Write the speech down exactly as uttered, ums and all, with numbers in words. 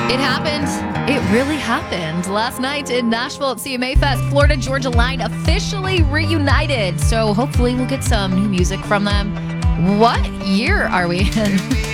It happened. It really happened. Last night in Nashville at C M A Fest, Florida Georgia Line officially reunited. So hopefully we'll get some new music from them. What year are we in?